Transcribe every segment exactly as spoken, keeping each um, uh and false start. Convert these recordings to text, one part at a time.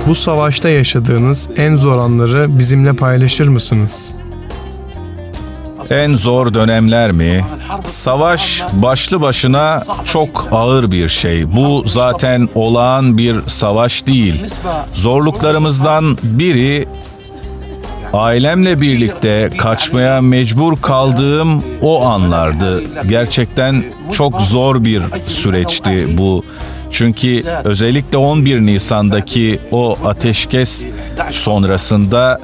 Bu savaşta yaşadığınız en zor anları bizimle paylaşır mısınız? En zor dönemler mi? Savaş başlı başına çok ağır bir şey. Bu zaten olağan bir savaş değil. Zorluklarımızdan biri, ailemle birlikte kaçmaya mecbur kaldığım o anlardı. Gerçekten çok zor bir süreçti bu. Çünkü özellikle on bir Nisan'daki o ateşkes sonrasında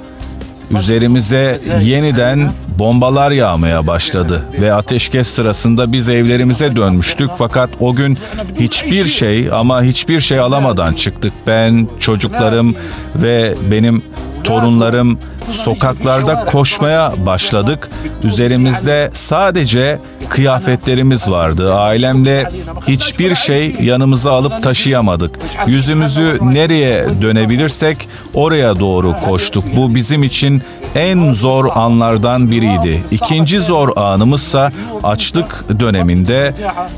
üzerimize yeniden bombalar yağmaya başladı ve ateşkes sırasında biz evlerimize dönmüştük, fakat o gün hiçbir şey ama hiçbir şey alamadan çıktık. Ben, çocuklarım ve benim torunlarım sokaklarda koşmaya başladık. Üzerimizde sadece kıyafetlerimiz vardı. Ailemle hiçbir şey yanımıza alıp taşıyamadık. Yüzümüzü nereye dönebilirsek oraya doğru koştuk. Bu bizim için en zor anlardan biriydi. İkinci zor anımızsa açlık döneminde,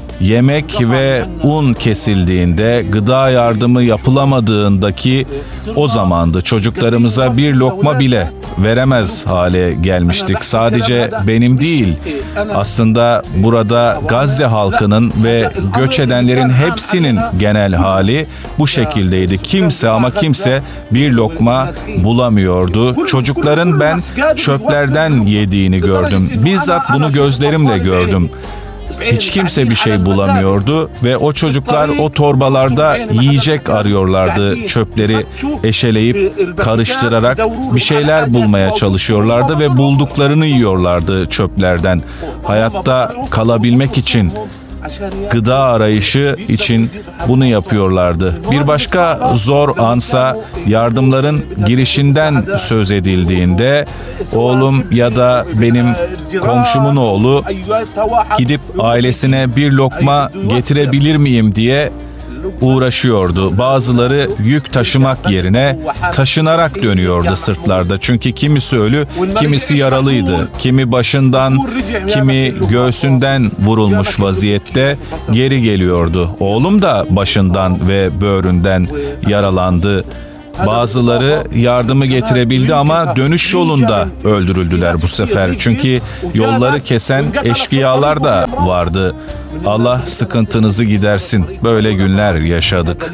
yemek ve un kesildiğinde, gıda yardımı yapılamadığındaki o zamandı. Çocuklarımıza bir lokma bile veremez hale gelmiştik. Sadece benim değil, aslında burada Gazze halkının ve göç edenlerin hepsinin genel hali bu şekildeydi. Kimse ama kimse bir lokma bulamıyordu. Çocukların ben çöplerden yediğini gördüm. Bizzat bunu gözlerimle gördüm. Hiç kimse bir şey bulamıyordu ve o çocuklar o torbalarda yiyecek arıyorlardı. Çöpleri eşeleyip karıştırarak bir şeyler bulmaya çalışıyorlardı ve bulduklarını yiyorlardı çöplerden. Hayatta kalabilmek için, gıda arayışı için bunu yapıyorlardı. Bir başka zor ansa yardımların girişinden söz edildiğinde oğlum ya da benim komşumun oğlu gidip ailesine bir lokma getirebilir miyim diye uğraşıyordu. Bazıları yük taşımak yerine taşınarak dönüyordu sırtlarda. Çünkü kimisi ölü, kimisi yaralıydı. Kimi başından, kimi göğsünden vurulmuş vaziyette geri geliyordu. Oğlum da başından ve böğründen yaralandı. Bazıları yardımı getirebildi ama dönüş yolunda öldürüldüler bu sefer. Çünkü yolları kesen eşkıyalar da vardı. Allah sıkıntınızı gidersin. Böyle günler yaşadık.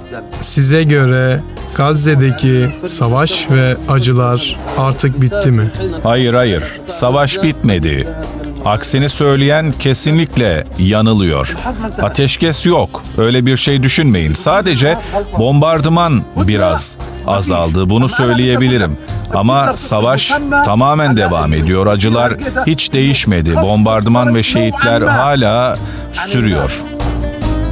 Size göre Gazze'deki savaş ve acılar artık bitti mi? Hayır hayır, savaş bitmedi. Aksini söyleyen kesinlikle yanılıyor. Ateşkes yok. Öyle bir şey düşünmeyin. Sadece bombardıman biraz azaldı. Bunu söyleyebilirim. Ama savaş tamamen devam ediyor. Acılar hiç değişmedi. Bombardıman ve şehitler hala sürüyor.